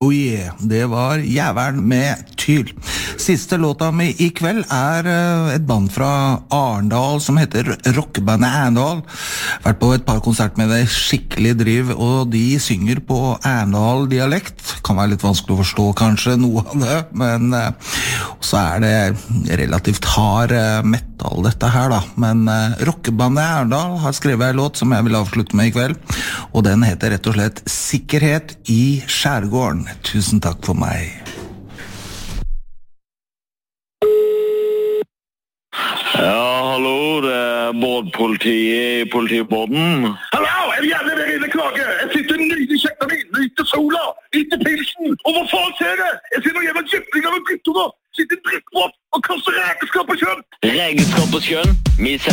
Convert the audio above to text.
yeah, det var Jævelen med Tyl. Siste låta mi I kveld et band fra Arendal som heter Rockebandet Arendal. Vært på et par konsert med det, skikkelig driv, og de synger på Arendal-dialekt. Kan være litt vanskelig å forstå kanskje noe av det, men så det relativt hard metal dette her da. Men Rockebandet Arendal har skrevet en låt som jeg vil avslutte med I kveld, og den heter rett og slett Sikkerhet I skjærgården. Tusen takk for meg. Ja, hallo, det bådpolitiet I politibåden. Hallo, jeg gjerne der inne klage. Jeg sitter nydelig i kjekta mi, nyter sola, nyter pilsen, og hva faen ser jeg? Jeg ser noen jævla jøpninger med bryttover, sitter drittbåt og kaster regnskap på kjønn. Regnskap på kjønn?